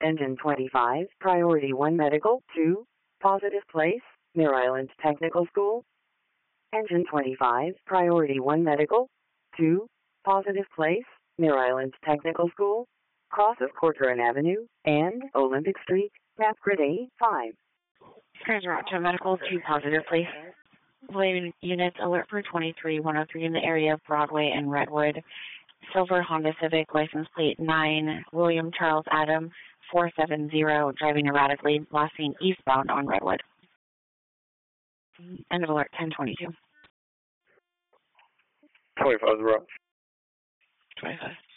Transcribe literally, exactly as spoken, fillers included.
Engine twenty-five, Priority one Medical, two, Positive Place, Mare Island Technical School. Engine twenty-five, Priority one Medical, two, Positive Place, Mare Island Technical School, cross of Corcoran Avenue, and Olympic Street, map grid A five. Cruise route to Medical, two, Positive Place. Volume units alert for twenty-three one oh three in the area of Broadway and Redwood. Silver Honda Civic, license plate nine, William Charles Adam, four seven zero, driving erratically, last seen eastbound on Redwood. End of alert, ten twenty-two. twenty-five, the route. twenty-five.